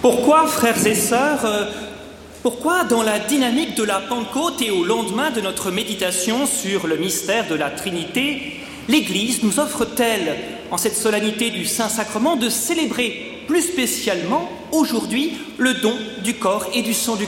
Pourquoi, frères et sœurs, pourquoi dans la dynamique de la Pentecôte et au lendemain de notre méditation sur le mystère de la Trinité, l'Église nous offre-t-elle, en cette solennité du Saint-Sacrement, de célébrer plus spécialement aujourd'hui le don du corps et du sang du